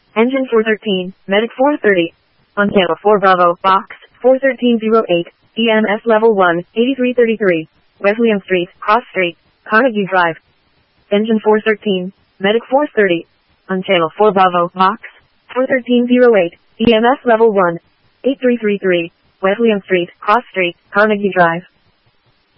Engine 413, Medic 430. On channel 4 Bravo, box 41308, EMS level 1, 8333, Wesleyan Street, Cross Street, Carnegie Drive. Engine 413, Medic 430. On channel 4 Bravo, box 41308, EMS level 1, 8333, Wesleyan Street, Cross Street, Carnegie Drive.